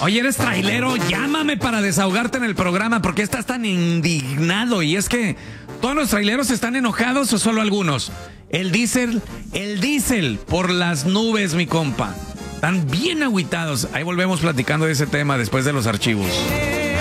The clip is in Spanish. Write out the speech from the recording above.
Oye, eres trailero, llámame para desahogarte en el programa, ¿por qué estás tan indignado? Y es que, ¿todos los traileros están enojados o solo algunos? El diésel, por las nubes, mi compa. Están bien agüitados. Ahí volvemos platicando de ese tema después de los archivos.